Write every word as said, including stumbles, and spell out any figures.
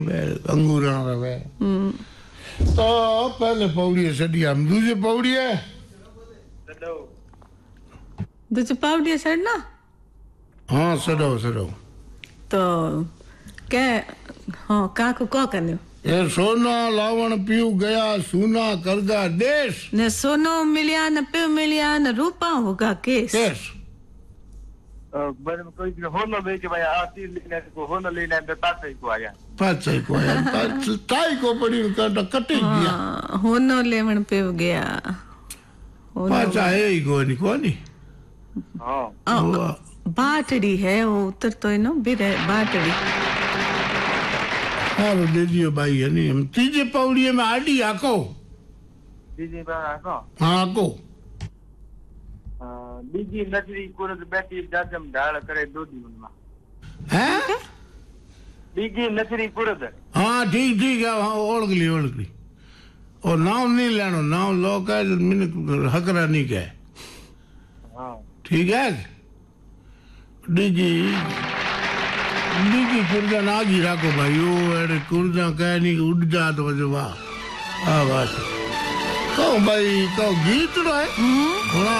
अंगूर रहे तो पहले पौड़ी सड़ी हम दूसरे पौड़ी है दूसरे पौड़ी सड़ना हाँ सड़ो सड़ो तो क्या हाँ का को क्या करने ये सोना लावण पीऊ गया सोना करगा देश न सोनो मिलिया न पीऊ मिलिया न रूपा होगा केस केस बस कोई होना ले के भाई आती लेने को होना लेने में ताई को आया ताई को आया ताई को पड़ी का कटे गया होनो लेवण पे गया पाचा है ही कोनी कोनी हां बाटड़ी है वो उतर तो है ना बिरे बाटड़ी हां दे दियो भाई है नहीं हम तीजे पौड़ी में आडी आको तीजे पर आको हां आको बीजी नजरी कुरत बैठी जाजम ढाल करे दूधी उनमा हैं बीजी नजरी कुरत हां ठीक ठीक है हां ओळख ली ओळख ली और नाम नहीं लेनो नाम लोग है मैंने हकरा नहीं कहे हां ठीक है डीजी डीजी कुर्जा ना गी रखो भाई ओ अरे कुर्जा कह नहीं उड़ जा तो वजह वाह आ बात कहो भाई कहो गीत रहा है